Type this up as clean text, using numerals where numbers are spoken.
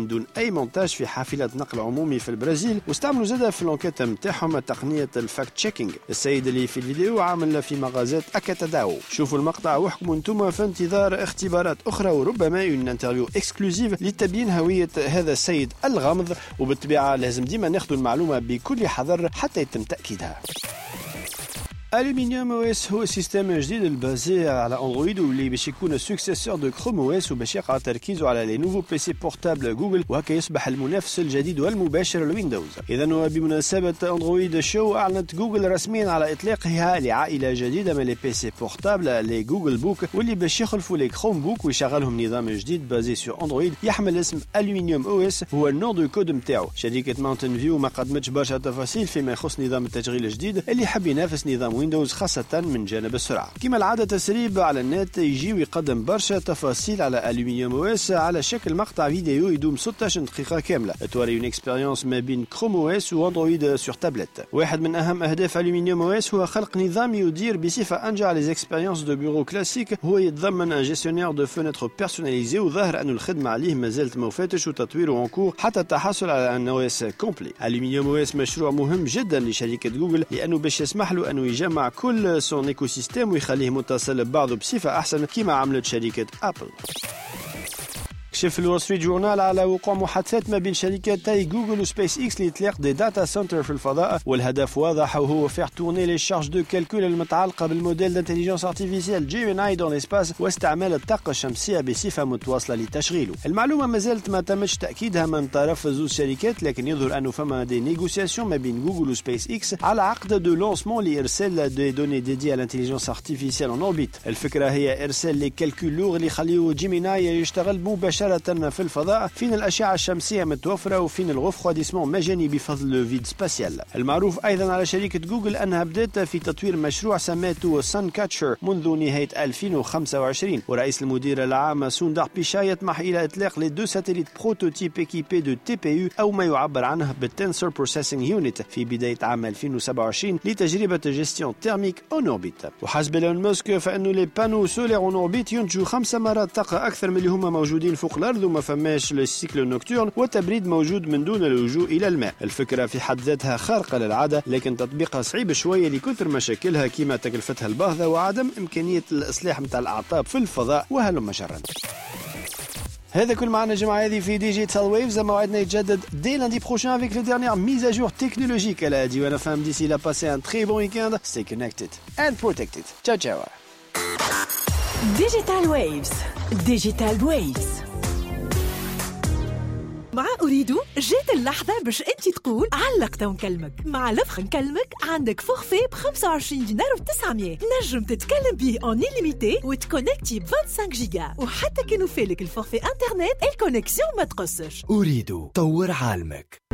من دون أي مونتاج في حافلة نقل عمومي في البرازيل، واستعملوا زادة في الانكيت نتاعهم تقنية الفاكت تشيكينج. السيد اللي في الفيديو عامل في مغازات أكاتاداو. شوفوا المقطع واحكموا انتم في انتظار اختبارات أخرى وربما une interview exclusive لتبيين هوية هذا السيد الغامض، وبالطبيعة لازم ديما ناخذ المعلومة بكل حذر حتى يتم تأكيدها. ألومنيوم او اس هو سيستم جديد البازي على اندرويد واللي باش يكون سكسيسور دو كروم او اس، وباش يقع تركيزه على لي نوفو بي سي بورتابل جوجل، وهكا يصبح المنافس الجديد والمباشر لويندوز. اذا بمناسبة اندرويد شو اعلنت جوجل رسميا على اطلاقها لعائلة جديدة من لي بي سي بورتابل لي جوجل بوك، واللي باش يخلفوا لي كروم بوك ويشغلهم نظام جديد بازي سور اندرويد يحمل اسم ألومنيوم او اس، هو النور دو كود نتاعو. شركة ماونتن فيو ما قدمتش برشا تفاصيل فيما يخص نظام التشغيل الجديد اللي حب ينافس نظام ويندوز خاصة من جانب السرعة. كما العادة تسريب على النت يجي ويقدم برشا تفاصيل على ألومنيوم او اس على شكل مقطع فيديو يدوم 16 دقيقة كاملة، توري اون اكسبيريونس ما بين كروم او اس واندرويد سور تابلت. واحد من أهم أهداف ألومنيوم او اس هو خلق نظام يدير بصفة أنجع لي اكسبيريونس دو بيرو كلاسيك، هو يتضمن ان جيستيونير دو فونتر بيرسوناليزي، وظاهر أن الخدمة عليه مازالت ما فاتش وتطويره انكور حتى التحصل على ان او اس كومبلي. ألومنيوم او اس مشروع مهم جدا لشركة جوجل لأنه باش يسمح له أنه يجمع كل سون ايكو سيستم ويخليه متصل ببعضه بصفة أحسن كما عملت شركة أبل. كشف الول ستريت جورنال على وقوع محادثات ما بين شركتي جوجل وسبيس اكس لإطلاق دي داتا سنتر في الفضاء، والهدف واضح وهو فير تورني لي شارج دو كالكول المتعلقة بالموديل دانتيليجنس ارتيفيسيال جيميناي دون ليسباس واستعمال الطاقة الشمسية بصفة متواصلة لتشغيله. المعلومة ما زالت ما تمش تأكيدها من طرف زوج شركات، لكن يظهر أنه فما دي نيغوسياسيون ما بين جوجل وسبيس اكس على عقد دو لونسمون لإرسال دي دوني ديدي على الانتيليجنس ارتيفيسيال ان اوربيت. الفكرة هي إرسال لي كالكول لوغ اللي يخليو جيميناي يشتغل مباشرة في الفضاء فين الأشعة الشمسية متوفرة وفين الغفراديسمون مجاني بفضل لو فيد سباسيال. المعروف أيضا على شركة جوجل أنها بدأت في تطوير مشروع سماته سان كاتشر منذ نهاية 2025، ورئيس المدير العام سوندار بيشاي يطمح إلى إطلاق لي دو ساتيليت بروتوتيب إكيبي دو تي بي يو أو ما يعبر عنه بالتنسور بروسيسنج يونت في بداية عام 2027 لتجربة جيستيون تيرميك أون أوربيت. وحسب إيلون ماسك فإنه لي بانو سولير أون أوربيت ينتجوا 5 مرات طاقة أكثر من اللي هما موجودين فوق الأرض، وما فماش السيكل النوكتورن والتبريد موجود من دون اللجوء إلى الماء. الفكرة في حد ذاتها خارقة للعادة، لكن تطبيقها صعيب شوية لكثر مشاكلها كما تكلفتها الباهظة وعدم إمكانية الإصلاح متاع الأعطاب في الفضاء وهلم جرا. هذا كل معنا الجمعة هذه في ديجيتال ويفز. موعدنا يتجدد dès lundi prochain avec les dernières mises à jour technologiques à la Diwana Femme. D'ici là, passez un très bon week-end. Stay connected and protected. Ciao ciao. Digital Waves. Digital Waves. مع أريدو جات اللحظة باش أنت تقول علقت ونكلمك. مع لفخ نكلمك عندك فورفي ب$25.900 نجم تتكلم بيه اون illimité وتكونكتي ب25 جيجا، وحتى كي نوفيلك الفورفي انترنت الكونيكسيون ما تقصش. أريدو طور عالمك.